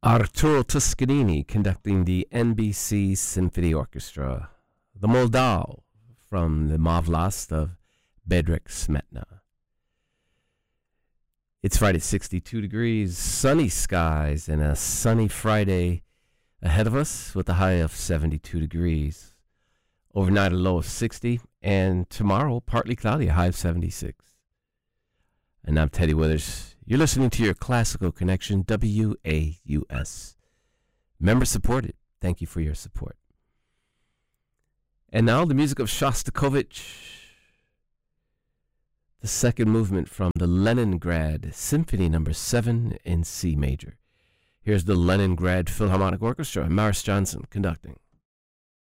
Arturo Toscanini conducting the NBC Symphony Orchestra. The Moldau from the Mavlast of Bedřich Smetana. It's Friday, 62 degrees, sunny skies, and a sunny Friday ahead of us with a high of 72 degrees. Overnight, a low of 60, and tomorrow, partly cloudy, a high of 76. And I'm Teddy Withers. You're listening to your Classical Connection, WAUS. Member supported. Thank you for your support. And now the music of Shostakovich, the second movement from the Leningrad Symphony No. 7 in C major. Here's the Leningrad Philharmonic Orchestra, Maris Johnson conducting.